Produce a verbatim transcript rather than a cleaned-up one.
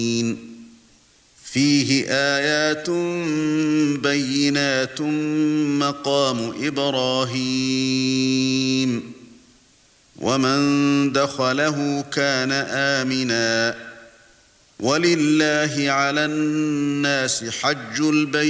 فيه آيات بينات مقام إبراهيم ومن دخله كان آمنا ولله على الناس حج البيت